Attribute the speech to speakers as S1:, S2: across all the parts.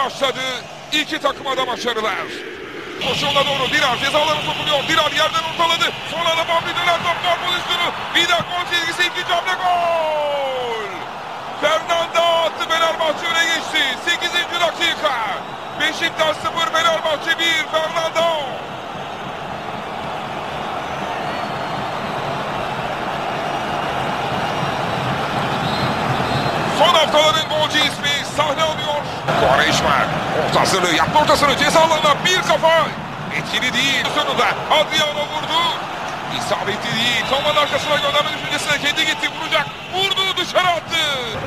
S1: başladı. İki takıma da başarılar. Koşuğuna doğru Dirar cezalarına sokuluyor. Dirar yerden ortaladı. Sonra da Bambi döner top gol pozisyonu. Bir daha gol çizgisi, ikinci hamle gol. Fernanda attı, Fenerbahçe öne geçti. 8. dakika. Beşiktaş 0, Fenerbahçe 1. Fernanda. Son haftaların golcü ismi sahne alıyor. Quaresma ortasını yaptı, ortasını cezalarına bir kafa. Etkili değil. Sonunda Adriano vurdu. İsabetli değil. Kamanın arkasına gönderme düşüncesine kendi gitti, vuracak. Vurdu, dışarı attı.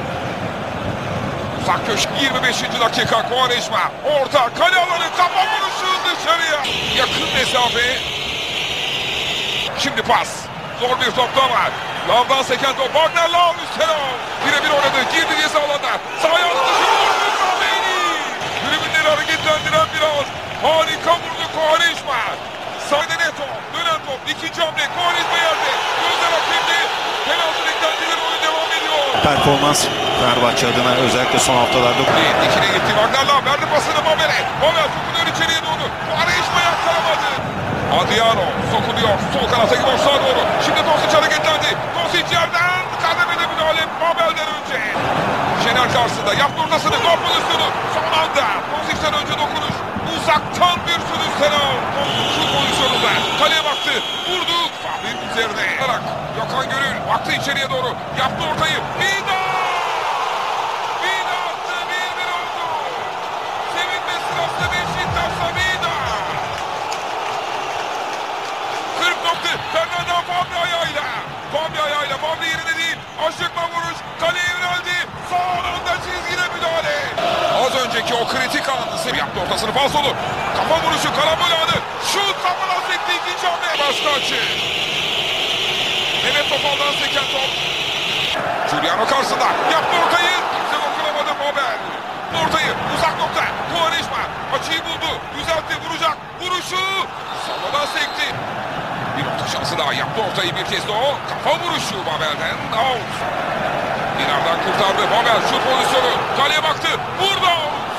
S1: Uzak köşe 25. dakika. Quaresma orta kale alanı, kafa vuruşu dışarıya. Yakın mesafe. Şimdi pas. Zor bir topta var. Lavdan seken top. Wagner Lav üstüne. Birebir oynadı. Girdi ceza alanına. Sahaya aldı. Tribünleri hareketlendiren biraz. Harika vurdu Quaresma. Sahada Neto. Dönen top. İkinci hamle. Quaresma yerde. Gözler hakimde. Penaltı beklentileri, oyun devam ediyor.
S2: Performans Fenerbahçe adına özellikle son haftalarda.
S1: Dikine gitti. Wagner Lav verdi pasını Mabel'e. Mabel sokuluyor içeriye doğru. Quaresma yakkalamadı. Adriano sokuluyor. Sol kanata gibi sağa doğru. Şimdi Dosic hareketlendi. Dosic yerden kademede müdahale Mabel'den önce. Şener karşısında yaptı ortasını. Gol pozisyonu. Son anda Dosic'ten önce dokunuş. Uzaktan bir sürüş Senal. Şu pozisyonunda kaleye baktı. Vurdu. Fahri'nin üzerine. Gökhan Gönül baktı içeriye doğru. Yaptı ortayı. Vida! Vida attı. 1-1 oldu. Sevinme sırasında Beşiktaş'ta Vida. 40 nokta. Fernanda Fabri ayağıyla. Fabri ayağıyla. Fabri yerine değil. Aşıkma vuruş. Kaleye yöneldi. Son anda çizgine müdahale. Az önceki o kritik anı yaptı, ortasını falsolu. Kafa vuruşu, karambol anı. Şut kafadan sekti, ikinci hamle. Başka açı. Mehmet Topal'dan seken top. Giuliano karşısında. Yaptı ortayı. Kimse dokunamadı Mabel. Ortayı uzak nokta. Quaresma açıyı buldu. Düzeltti, vuracak. Vuruşu. Savadan sekti. Bir orta şansı daha. Yaptı ortayı bir kez de o. Kafa vuruşu Mabel'den. Out. Dinar'dan kurtardı. Mabel şut pozisyonu. Kaleye baktı. Vurdu.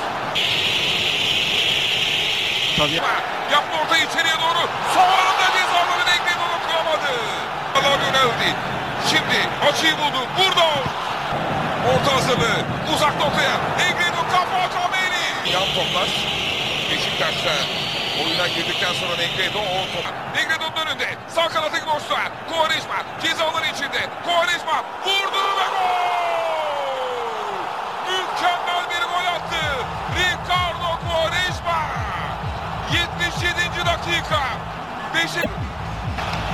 S2: Tabii.
S1: Yaptı ortayı içeriye doğru. Sonunda cezaları bekledi, onu kıramadı. Allah yöneldi. Şimdi açıyı buldu. Vurdu. Orta hazırlığı. Uzak noktaya. Negredo kafa Kameni. Yan toplar. Beşiktaş'ta oyuna girdikten sonra Negredo o top. Negredo'nun önünde. Sağ kanatı boşluğa. Quaresma cezaların içinde. Quaresma vurdu ve gol. Mükemmel bir gol attı. Ricardo Quaresma. 77. dakika. Beşiktaş.